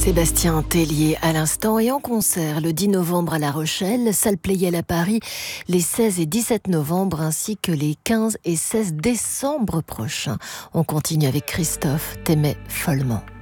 Sébastien Tellier à l'instant et en concert le 10 novembre à La Rochelle, salle Pleyel à Paris les 16 et 17 novembre ainsi que les 15 et 16 décembre prochains. On continue avec Christophe, t'aimais follement.